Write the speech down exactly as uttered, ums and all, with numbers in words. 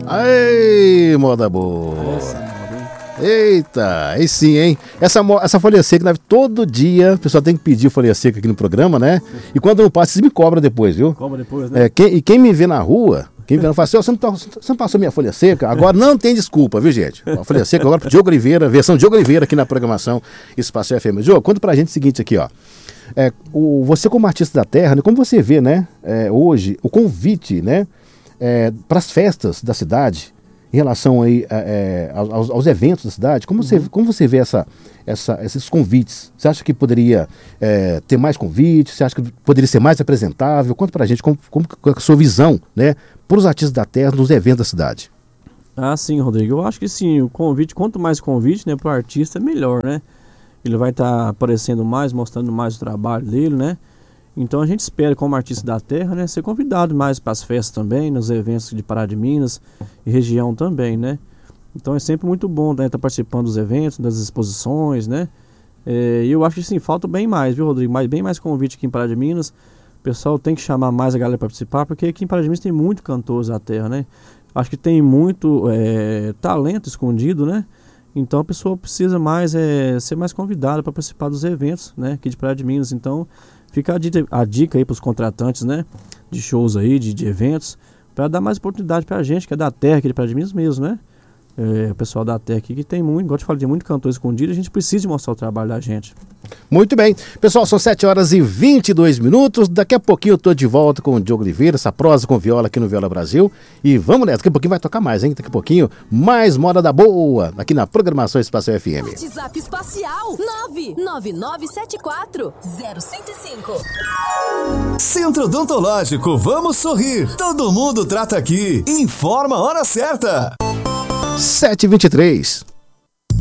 Aí, moda boa. Eita, aí sim, hein? Essa, essa folha seca, né? Todo dia o pessoal tem que pedir folha seca aqui no programa, né? E quando não passa, vocês me cobram depois, viu? Cobra depois, né? É, quem, e quem me vê na rua, quem me vê na rua, fala assim, oh, você, não tá, você não passou minha folha seca? Agora não tem desculpa, viu, gente? A folha seca agora pro Diogo Oliveira, versão Diogo Oliveira aqui na programação Espaço F M. Diogo, conta pra gente o seguinte aqui, ó. É, o, você como artista da terra, né, como você vê, né, é, hoje, o convite, né, é, para as festas da cidade, em relação aí, é, aos, aos eventos da cidade, como você, uhum. como você vê essa, essa, esses convites? Você acha que poderia é, ter mais convites? Você acha que poderia ser mais apresentável? Conta pra gente como, como é a sua visão, né, para os artistas da terra nos eventos da cidade. Ah, sim, Rodrigo, eu acho que sim, o convite, quanto mais convite, né, para o artista, melhor, né? Ele vai estar tá aparecendo mais, mostrando mais o trabalho dele, né? Então a gente espera, como artista da terra, né, ser convidado mais para as festas também, nos eventos de Pará de Minas e região também, né? Então é sempre muito bom, né, estar participando dos eventos, das exposições, né? É, e eu acho que sim, falta bem mais, viu, Rodrigo? Mais, bem mais convite aqui em Pará de Minas. O pessoal tem que chamar mais a galera para participar, porque aqui em Pará de Minas tem muito cantores da terra, né? Acho que tem muito é, talento escondido, né? Então a pessoa precisa mais é, ser mais convidada para participar dos eventos, né, aqui de Pará de Minas. Então fica a dica, a dica aí para os contratantes, né, de shows aí, de, de eventos, para dar mais oportunidade para a gente, que é da terra aqui de Pará de Minas mesmo, né? É, o pessoal da terra aqui que tem muito, igual eu te falei, tem muito cantor escondido, a gente precisa de mostrar o trabalho da gente. Muito bem. Pessoal, são sete horas e vinte e dois minutos. Daqui a pouquinho eu tô de volta com o Diogo Oliveira, essa prosa com viola aqui no Viola Brasil. E vamos nessa, daqui a pouquinho vai tocar mais, hein? Daqui a pouquinho, mais moda da boa, aqui na programação Espaço F M. WhatsApp Espacial nove nove nove sete quatro zero zero cinco. Centro Odontológico, vamos sorrir. Todo mundo trata aqui. Informa a hora certa. sete e vinte e três.